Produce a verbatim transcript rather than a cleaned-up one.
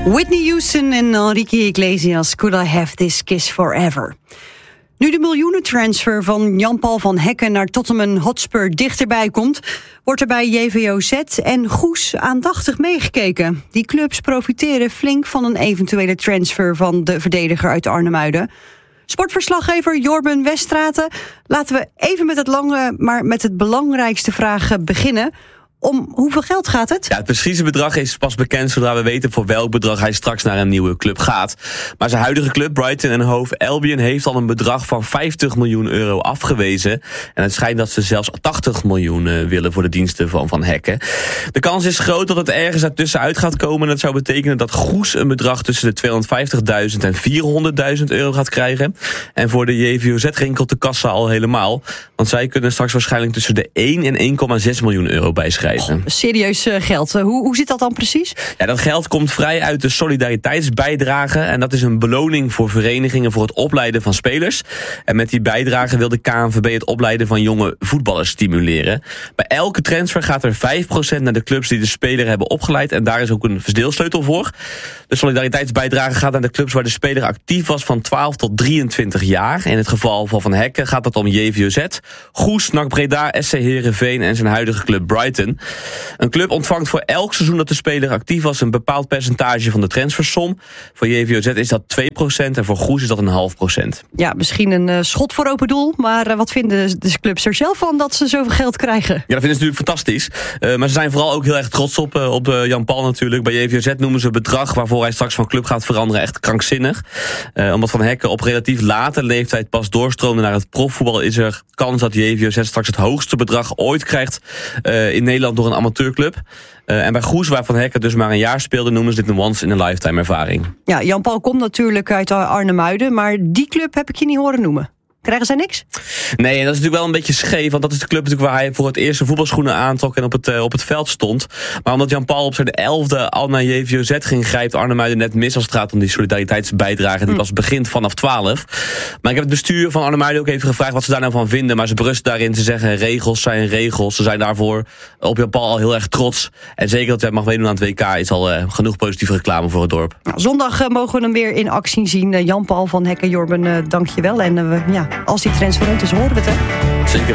Whitney Houston en Enrique Iglesias, Could I Have This Kiss Forever. Nu de miljoenentransfer van Jan-Paul van Hekken naar Tottenham Hotspur dichterbij komt, wordt er bij J V O Z en Goes aandachtig meegekeken. Die clubs profiteren flink van een eventuele transfer van de verdediger uit Arnhemuiden. Sportverslaggever Jorben Westraten, laten we even met het lange, maar met het belangrijkste vraag beginnen. Om hoeveel geld gaat het? Ja, het precieze bedrag is pas bekend zodra we weten voor welk bedrag hij straks naar een nieuwe club gaat. Maar zijn huidige club, Brighton en Hove Albion, heeft al een bedrag van vijftig miljoen euro afgewezen. En het schijnt dat ze zelfs tachtig miljoen uh, willen voor de diensten van Van Hekken. De kans is groot dat het ergens ertussenuit gaat komen. En dat zou betekenen dat Goes een bedrag tussen de tweehonderdvijftigduizend en vierhonderdduizend euro gaat krijgen. En voor de J V O Z rinkelt de kassa al helemaal. Want zij kunnen straks waarschijnlijk tussen de één en één komma zes miljoen euro bijschrijven. Oh, serieus uh, geld. Uh, hoe, hoe zit dat dan precies? Ja, dat geld komt vrij uit de solidariteitsbijdrage. En dat is een beloning voor verenigingen voor het opleiden van spelers. En met die bijdrage wil de K N V B het opleiden van jonge voetballers stimuleren. Bij elke transfer gaat er vijf procent naar de clubs die de speler hebben opgeleid. En daar is ook een verdeelsleutel voor. De solidariteitsbijdrage gaat naar de clubs waar de speler actief was van twaalf tot drieëntwintig jaar. In het geval van Van Hekken gaat het om J V O Z, Goes, N A C Breda, S C Heerenveen en zijn huidige club Brighton. Een club ontvangt voor elk seizoen dat de speler actief was een bepaald percentage van de transfersom. Voor J V O Z is dat twee procent en voor Goes is dat een half procent. Ja, misschien een uh, schot voor open doel, maar uh, wat vinden de clubs er zelf van dat ze zoveel geld krijgen? Ja, dat vinden ze natuurlijk fantastisch. Uh, maar ze zijn vooral ook heel erg trots op, uh, op uh, Jan-Paul natuurlijk. Bij J V O Z noemen ze het bedrag waarvoor hij straks van club gaat veranderen echt krankzinnig. Uh, omdat Van Hekken op relatief late leeftijd pas doorstroomde naar het profvoetbal, is er kans dat J V O Z straks het hoogste bedrag ooit krijgt uh, in Nederland door een amateurclub. Uh, en bij Goes, waar Van Hekken dus maar een jaar speelde, noemen ze dit een once-in-a-lifetime ervaring. Ja, Jan-Paul komt natuurlijk uit Arnhemuiden, maar die club heb ik je niet horen noemen. Krijgen zij niks? Nee, en dat is natuurlijk wel een beetje scheef, want dat is de club natuurlijk waar hij voor het eerst zijn voetbalschoenen aantrok en op het, uh, op het veld stond. Maar omdat Jan-Paul op zijn elfde al naar J V O Z ging, grijpt Arnhemuiden net mis als het gaat om die solidariteitsbijdrage die pas begint vanaf twaalf. Maar ik heb het bestuur van Arnhemuiden ook even gevraagd wat ze daar nou van vinden, maar ze berusten daarin. Ze zeggen regels zijn regels. Ze zijn daarvoor op Jan-Paul al heel erg trots. En zeker dat hij mag meedoen aan het W K is al uh, genoeg positieve reclame voor het dorp. Nou, zondag uh, mogen we hem weer in actie zien. Uh, Jan-Paul van Hekken, Jorben, uh, dank je wel. En uh, ja, als die transfer rond is, horen we het, hè? Zeker.